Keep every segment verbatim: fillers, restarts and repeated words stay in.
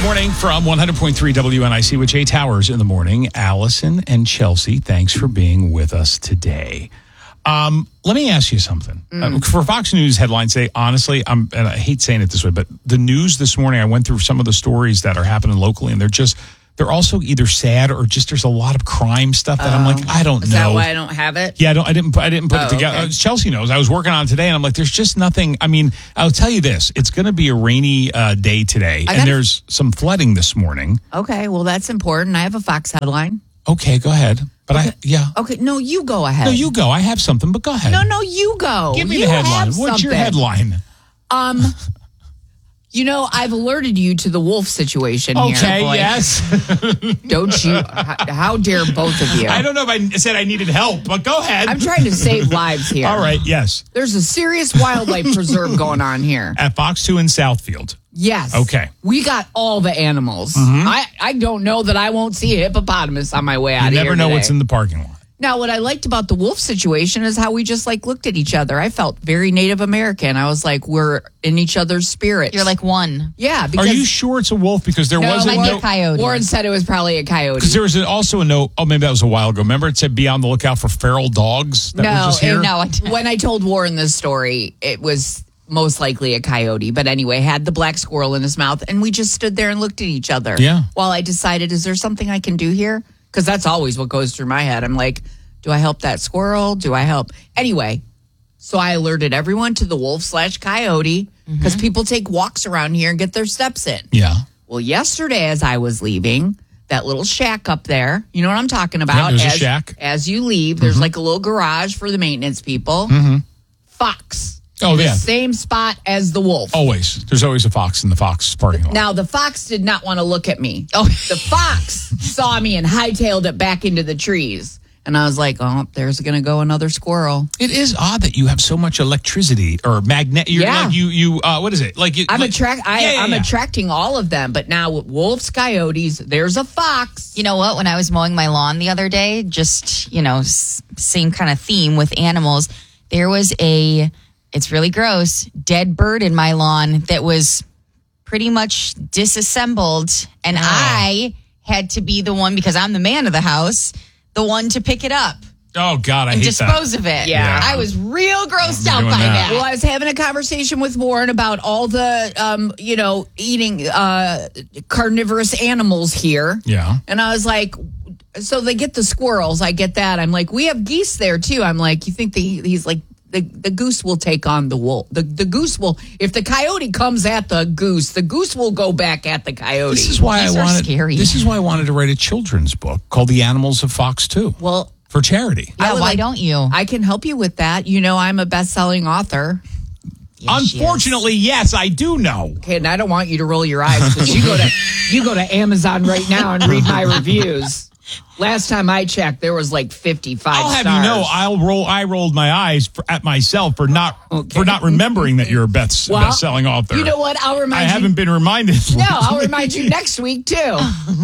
Good morning from one hundred point three W N I C with Jay Towers in the morning. Allison and Chelsea, thanks for being with us today. Um, let me ask you something. Mm. Uh, for Fox News headlines say, honestly, I'm, and I hate saying it this way, but the news this morning, I went through some of the stories that are happening locally, and they're just, they're also either sad or just there's a lot of crime stuff that oh. I'm like, I don't Is know. Is that why I don't have it? Yeah, I, don't, I didn't. I didn't put oh, it together. Okay. Chelsea knows. I was working on it today, and I'm like, there's just nothing. I mean, I'll tell you this: it's going to be a rainy uh, day today, I and there's some flooding this morning. Okay, well, that's important. I have a Fox headline. Okay, go ahead. But okay. I, yeah. Okay, no, you go ahead. No, you go. I have something, but go ahead. No, no, you go. Give me you the headline. What's something. your headline? Um. You know, I've alerted you to the wolf situation okay, here. Okay, yes. Don't you? How, how dare both of you? I don't know if I said I needed help, but go ahead. I'm trying to save lives here. All right, yes. There's a serious wildlife preserve going on here. At Fox two in Southfield. Yes. Okay. We got all the animals. Mm-hmm. I, I don't know that I won't see a hippopotamus on my way out you of here You never know today. what's in the parking lot. Now, what I liked about the wolf situation is how we just like looked at each other. I felt very Native American. I was like, we're in each other's spirits. You're like one. Yeah. Because Are you sure it's a wolf? Because there no, was a, no- a coyote. Warren said it was probably a coyote. Because there was also a note. Oh, maybe that was a while ago. Remember, it said be on the lookout for feral dogs. That no, was just here? no. When I told Warren this story, it was most likely a coyote. But anyway, had the black squirrel in his mouth, and we just stood there and looked at each other. Yeah. While I decided, is there something I can do here? Because that's always what goes through my head. I'm like, do I help that squirrel? Do I help? Anyway, so I alerted everyone to the wolf slash coyote because mm-hmm. people take walks around here and get their steps in. Yeah. Well, yesterday as I was leaving, that little shack up there, you know what I'm talking about? Yeah, there's as, a shack. As you leave, there's mm-hmm. like a little garage for the maintenance people. Mm-hmm. Fox. Oh, yeah. The same spot as the wolf. Always. There's always a fox in the Fox parking lot. Now, the fox did not want to look at me. Oh, the fox saw me and hightailed it back into the trees. And I was like, oh, there's going to go another squirrel. It is odd that you have so much electricity or magnet. You're yeah. Like you, you, uh, what is it? Like you, I'm, like, attract- I, yeah, yeah, I'm yeah. attracting all of them. But now with wolves, coyotes, there's a fox. You know what? When I was mowing my lawn the other day, just, you know, s- same kind of theme with animals, there was a, it's really gross, dead bird in my lawn that was pretty much disassembled. And oh. I had to be the one, because I'm the man of the house, the one to pick it up. Oh, God, I and hate dispose that. of it. Yeah. I was real grossed out by that. that. Well, I was having a conversation with Warren about all the, um, you know, eating uh, carnivorous animals here. Yeah. And I was like, so they get the squirrels. I get that. I'm like, we have geese there, too. I'm like, you think the, he's like, the, the goose will take on the wolf. The, the goose will, if the coyote comes at the goose, the goose will go back at the coyote. This is why These I are wanted. scary. This is why I wanted to write a children's book called The Animals of Fox two. Well, for charity. Yeah, why like, don't you? I can help you with that. You know, I'm a best-selling author. Yes, Unfortunately, yes, I do know. Okay, and I don't want you to roll your eyes because you go to you go to Amazon right now and read my reviews. Last time I checked, there was like fifty-five I'll have stars. you know, I'll roll. I rolled my eyes for, at myself for not Okay. for not remembering that you're a best Well, best-selling author. You know what? I'll remind I you. haven't been reminded. No, I'll remind you next week too.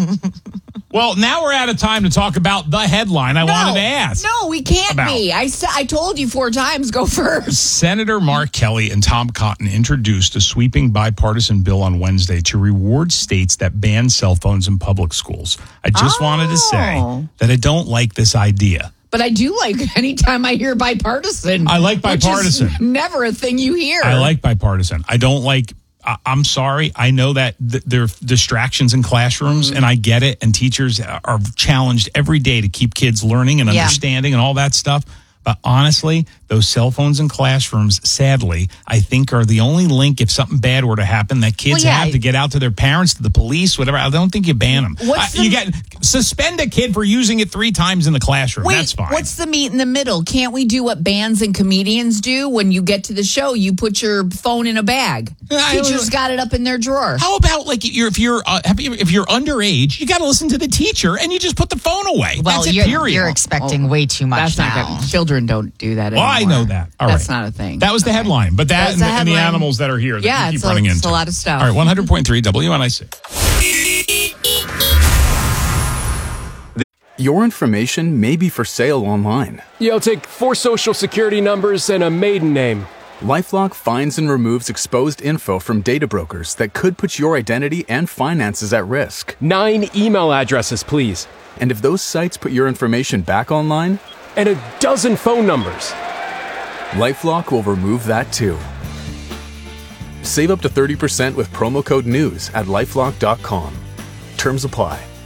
Well, now we're out of time to talk about the headline I no, wanted to ask. No, we can't about. be. I said I told you four times. Go first. Senator Mark Kelly and Tom Cotton introduced a sweeping bipartisan bill on Wednesday to reward states that ban cell phones in public schools. I just Oh. wanted to say that I don't like this idea. But I do like anytime I hear bipartisan. I like bipartisan. Which is never a thing you hear. I like bipartisan. I don't like. I, I'm sorry. I know that th- there are distractions in classrooms, mm-hmm. and I get it. And teachers are challenged every day to keep kids learning and yeah. understanding and all that stuff. But honestly, those cell phones in classrooms, sadly, I think are the only link if something bad were to happen that kids well, yeah. have to get out to their parents, to the police, whatever. I don't think you ban them. What's Uh, the- you get suspend a kid for using it three times in the classroom. Wait, That's fine. what's the meat in the middle? Can't we do what bands and comedians do? When you get to the show, you put your phone in a bag. I don't Teachers know. got it up in their drawer. How about like you're, if you're uh, if you're underage, you got to listen to the teacher and you just put the phone away. Well, That's it, you're, period. you're expecting way too much That's now. not good. Children don't do that Well, I anymore. know that. All That's right. not a thing. That was the headline, but that That's and the the, and the headline. animals that are here that Yeah, we keep it's a- running it's into. a lot of stuff. All right, one hundred point three W N I C. Your information may be for sale online. You'll take four social security numbers and a maiden name. LifeLock finds and removes exposed info from data brokers that could put your identity and finances at risk. Nine email addresses, please. And if those sites put your information back online, and a dozen phone numbers, LifeLock will remove that too. Save up to thirty percent with promo code NEWS at LifeLock dot com. Terms apply.